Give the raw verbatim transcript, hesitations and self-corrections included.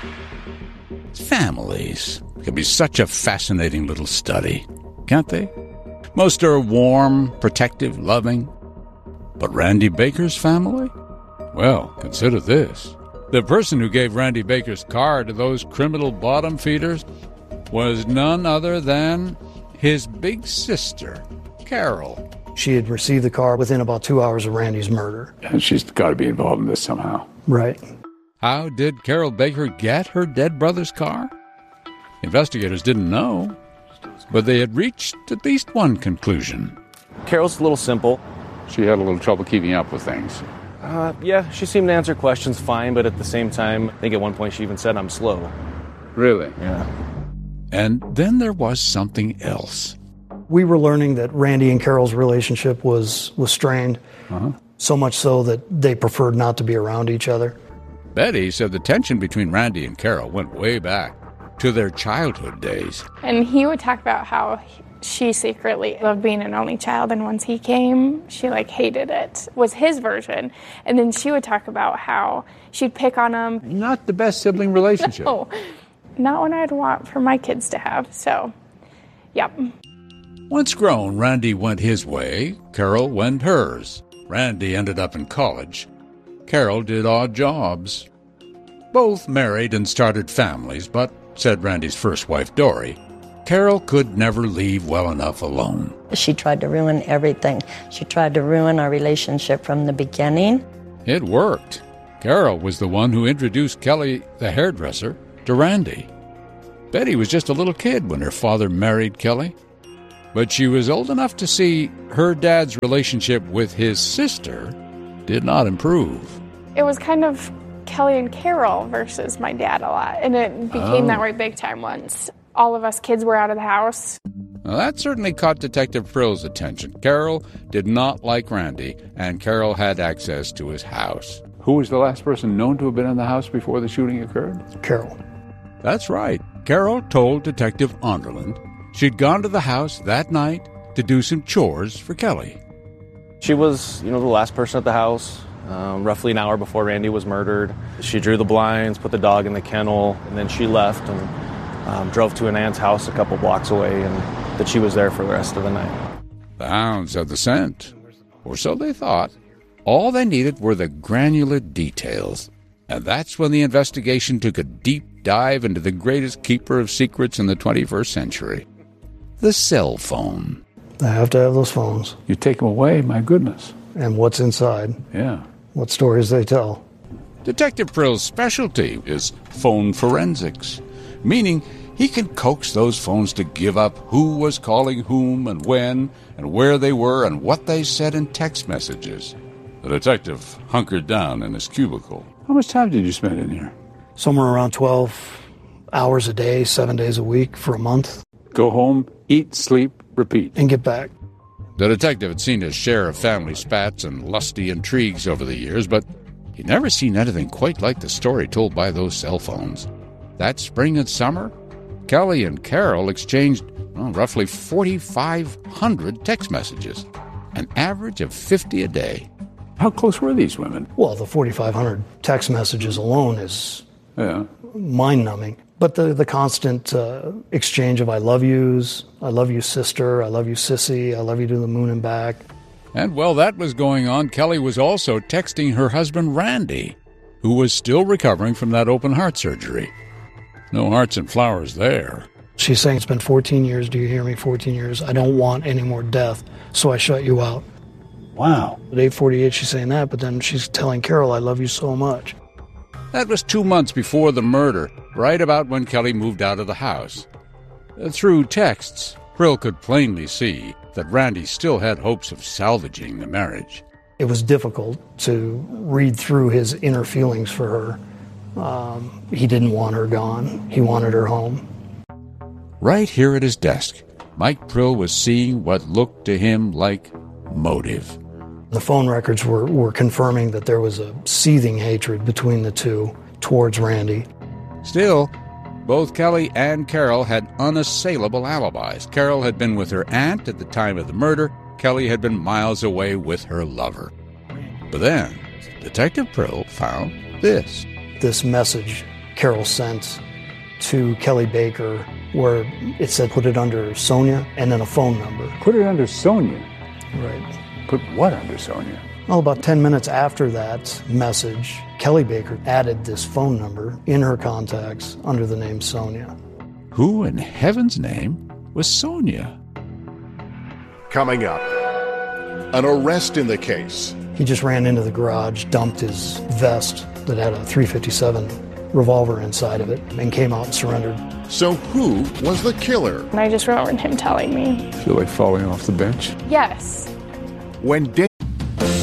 Families can be such a fascinating little study, can't they? Most are warm, protective, loving. But Randy Baker's family? Well, consider this. The person who gave Randy Baker's car to those criminal bottom feeders was none other than his big sister, Carol. She had received the car within about two hours of Randy's murder. And she's got to be involved in this somehow. Right. How did Carol Baker get her dead brother's car? Investigators didn't know, but they had reached at least one conclusion. Carol's a little simple. She had a little trouble keeping up with things. Uh, yeah, she seemed to answer questions fine, but at the same time, I think at one point she even said, "I'm slow." Really? Yeah. And then there was something else. We were learning that Randy and Carol's relationship was, was strained, uh-huh. so much so that they preferred not to be around each other. Betty said the tension between Randy and Carol went way back to their childhood days. And he would talk about how she secretly loved being an only child, and once he came, she like hated it, was his version. And then she would talk about how she'd pick on him. Not the best sibling relationship. No, not what I'd want for my kids to have. So, yep. Once grown, Randy went his way, Carol went hers. Randy ended up in college. Carol did odd jobs. Both married and started families, but, said Randy's first wife, Dory, Carol could never leave well enough alone. She tried to ruin everything. She tried to ruin our relationship from the beginning. It worked. Carol was the one who introduced Kelly, the hairdresser, to Randy. Betty was just a little kid when her father married Kelly, but she was old enough to see her dad's relationship with his sister did not improve. It was kind of Kelly and Carol versus my dad a lot, and it became oh. that way big time once all of us kids were out of the house. Well, that certainly caught Detective Frill's attention. Carol did not like Randy, and Carol had access to his house. Who was the last person known to have been in the house before the shooting occurred? Carol. That's right. Carol told Detective Onderland she'd gone to the house that night to do some chores for Kelly. She was, you know, the last person at the house, um, roughly an hour before Randy was murdered. She drew the blinds, put the dog in the kennel, and then she left and um, drove to an aunt's house a couple blocks away, and that she was there for the rest of the night. The hounds had the scent, or so they thought. All they needed were the granular details, and that's when the investigation took a deep dive into the greatest keeper of secrets in the twenty-first century, the cell phone. They have to have those phones. You take them away, my goodness. And what's inside. Yeah. What stories they tell. Detective Frill's specialty is phone forensics, meaning he can coax those phones to give up who was calling whom and when and where they were and what they said in text messages. The detective hunkered down in his cubicle. How much time did you spend in here? Somewhere around twelve hours a day, seven days a week for a month. Go home, eat, sleep, repeat. And get back. The detective had seen his share of family spats and lusty intrigues over the years, but he'd never seen anything quite like the story told by those cell phones. That spring and summer, Kelly and Carol exchanged well, roughly forty-five hundred text messages, an average of fifty a day. How close were these women? Well, the forty-five hundred text messages alone is yeah. mind-numbing. But the, the constant uh, exchange of I love yous, I love you sister, I love you sissy, I love you to the moon and back. And while that was going on, Kelly was also texting her husband Randy, who was still recovering from that open heart surgery. No hearts and flowers there. She's saying it's been fourteen years, do you hear me, fourteen years, I don't want any more death, so I shut you out. Wow. At eight forty-eight she's saying that, but then she's telling Carol I love you so much. That was two months before the murder, right about when Kelly moved out of the house. Through texts, Frill could plainly see that Randy still had hopes of salvaging the marriage. It was difficult to read through his inner feelings for her. Um, he didn't want her gone. He wanted her home. Right here at his desk, Mike Prill was seeing what looked to him like motive. The phone records were, were confirming that there was a seething hatred between the two towards Randy. Still, both Kelly and Carol had unassailable alibis. Carol had been with her aunt at the time of the murder. Kelly had been miles away with her lover. But then, Detective Prill found this. This message Carol sent to Kelly Baker where it said put it under Sonia and then a phone number. Put it under Sonia. Right. Put what under Sonia? Well, about ten minutes after that message, Kelly Baker added this phone number in her contacts under the name Sonia. Who in heaven's name was Sonia? Coming up, an arrest in the case. He just ran into the garage, dumped his vest that had a three fifty-seven revolver inside of it, and came out and surrendered. So who was the killer? And I just remember him telling me. Feel like falling off the bench? Yes. When